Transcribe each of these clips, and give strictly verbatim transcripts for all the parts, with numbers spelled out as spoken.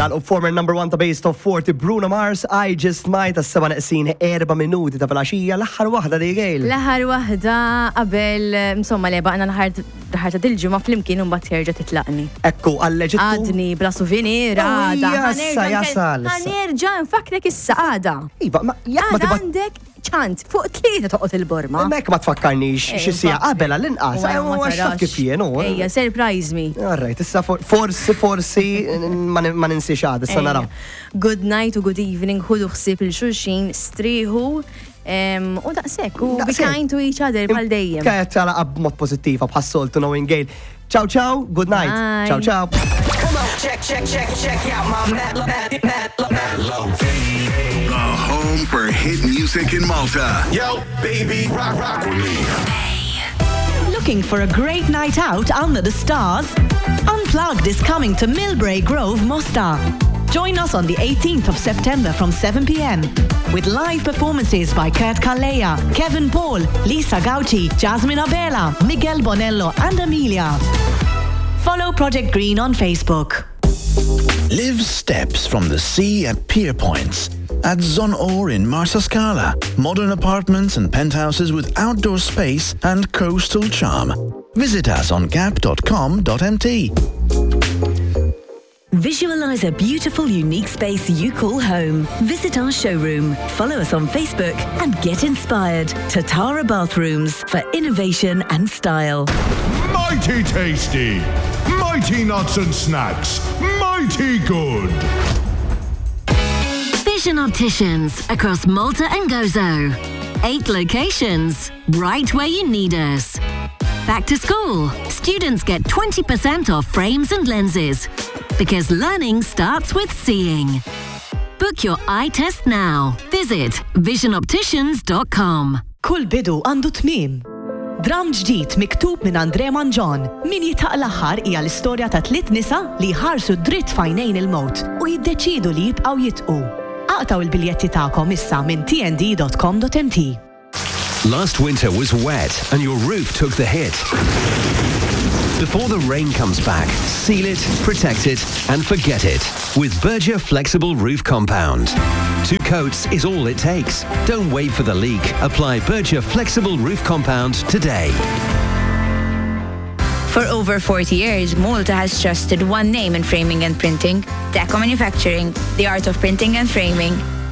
Nal former number one ta' Base Top forty Bruno Mars, I Just Might, tas-seba neqsin erba' minuti ta' filgħaxija l-aħħar waħda li gejl. L-aħħar waħda qabel, insomma li baqna l-aħħar ta' dil-ġimgħa flimkien u mbagħad terġa' titlaqni. Ekku għalleġittu. Għadni bla souvenir għada. Jassa, jasal. Ħanerġa' nfakrek is-saqada. Iva, ma jekk ma tibgħat għandek ċant, fuq tlieta toqgħod il-borma. Mek ma tfakkarnix x'issija qabel għall-inqas, għax kif jien hu. Ejja, surprise me. Alright, issa forsi forsi ma ninsix għad, issa naraw. Good night u good evening, ħudu ħsieb il-xulxin, strieħu u daqshekk u be kind to each other bħal dejjem. Kienet għala mod pożittiva bħas-soltu knowing Gail. Ciao ciao, good night. Ciao ciao. Come on, check, check, check, check out my Mellow. The home for hit music in Malta. Yo, baby, rock, rock with me. Looking for a great night out under the stars? Unplugged is coming to Millbrae Grove, Mostar. Join us on the eighteenth of September from seven p.m. with live performances by Kurt Kalleja, Kevin Paul, Lisa Gauci, Jasmine Abela, Miguel Bonello and Amelia. Follow Project Green on Facebook. Live steps from the sea at Pier Points. At Zon Or in Marsascala. Modern apartments and penthouses with outdoor space and coastal charm. Visit us on gap dot com dot m t. Visualize a beautiful, unique space you call home. Visit our showroom, follow us on Facebook and get inspired. Tatara Bathrooms for innovation and style. Mighty tasty, mighty nuts and snacks, mighty good. Vision Opticians across Malta and Gozo. Eight locations, right where you need us. Back to school, students get twenty percent off frames and lenses. Because learning starts with seeing. Book your eye test now. Visit vision opticians dot com. Kull bidu għandu tmiem. Dram ġdid miktub minn Andre Manġon. Min jitaq l-aħħar hija l-istorja ta' tliet nisa li ħarsu dritt fajnejn il-mowt u jiddeċidu li jibqgħu jitqu. Aqtaw il-biljetti tagħkom issa minn t n d dot com dot m t. Last winter was wet and your roof took the hit. Before the rain comes back, seal it, protect it, and forget it with Berger Flexible Roof Compound. Two coats is all it takes. Don't wait for the leak. Apply Berger Flexible Roof Compound today. For over forty years, Malta has trusted one name in framing and printing, Deco Manufacturing, the art of printing and framing.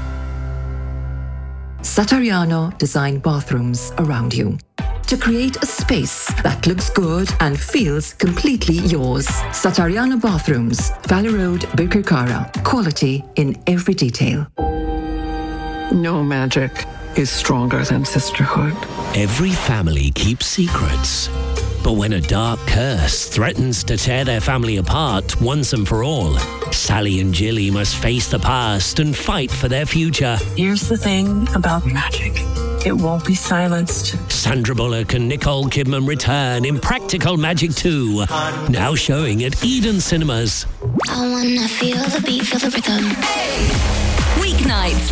Satariano design bathrooms around you to create a space that looks good and feels completely yours. Satariano Bathrooms, Valley Road, Birkirkara. Quality in every detail. No magic is stronger than sisterhood. Every family keeps secrets. But when a dark curse threatens to tear their family apart once and for all, Sally and Jilly must face the past and fight for their future. Here's the thing about magic. It won't be silenced. Sandra Bullock and Nicole Kidman return in Practical Magic two, now showing at Eden Cinemas. I wanna feel the beat, feel the rhythm. Weeknights